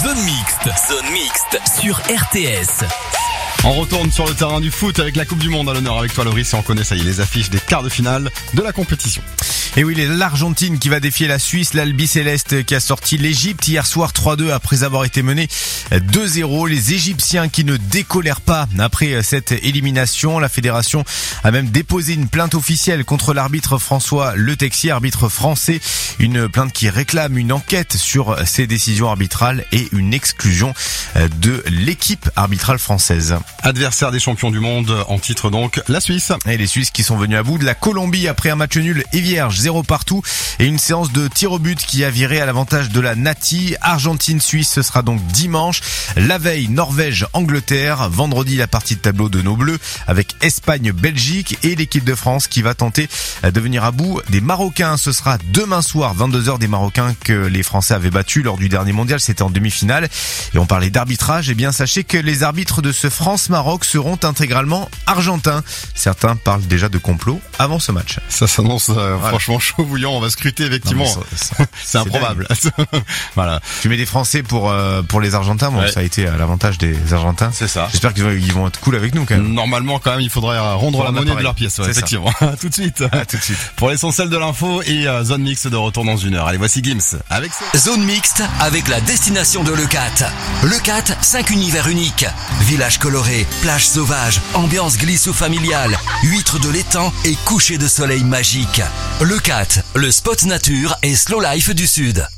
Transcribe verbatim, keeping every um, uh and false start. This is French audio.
Zone Mixte. Zone Mixte sur R T S. On retourne sur le terrain du foot avec la Coupe du Monde à l'honneur avec toi Loris et on connaît ça y est les affiches des quarts de finale de la compétition. Et oui, l'Argentine qui va défier la Suisse, l'Albi Céleste qui a sorti l'Égypte hier soir trois deux après avoir été mené deux zéro. Les Égyptiens qui ne décolèrent pas après cette élimination. La fédération a même déposé une plainte officielle contre l'arbitre François Le Texier, arbitre français. Une plainte qui réclame une enquête sur ces décisions arbitrales et une exclusion de l'équipe arbitrale française. Adversaire des champions du monde en titre donc, la Suisse. Et les Suisses qui sont venus à bout de la Colombie après un match nul et vierge, zéro partout, et une séance de tir au but qui a viré à l'avantage de la Nati. Argentine-Suisse, ce sera donc dimanche. La veille, Norvège-Angleterre. Vendredi, la partie de tableau de nos Bleus avec Espagne-Belgique et l'équipe de France qui va tenter de venir à bout des Marocains. Ce sera demain soir, vingt-deux heures, des Marocains que les Français avaient battus lors du dernier mondial. C'était en demi-finale. Et on parlait d'arbitrage. Eh bien, sachez que les arbitres de ce France-Maroc seront intégralement argentins. Certains parlent déjà de complot avant ce match. Ça s'annonce euh, voilà. Franchement chaud bouillant. On va scruter effectivement. Non, ça, ça, c'est improbable. Voilà. Tu mets des Français pour euh, pour les Argentins. Bon, ouais. Ça a été à l'avantage des Argentins. C'est ça. J'espère qu'ils vont, ils vont être cool avec nous quand même. Normalement, quand même, il faudrait rendre pour la monnaie de leur pièce. Ouais, effectivement. Tout de suite. Ah, tout de suite. Pour l'essentiel de l'info et euh, Zone Mixte de retour dans une heure. Allez, voici Gims avec ça. Zone Mixte avec la destination de Leucate. Leucate, cinq univers uniques. Village coloré, plage sauvage, ambiance glisse ou familiale, huîtres de l'étang et coucher de soleil magique. Leucate, le spot nature et slow life du Sud.